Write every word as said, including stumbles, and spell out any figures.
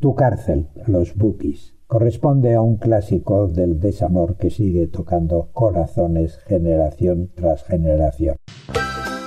Tu cárcel, Los Bookies, corresponde a un clásico del desamor que sigue tocando corazones generación tras generación.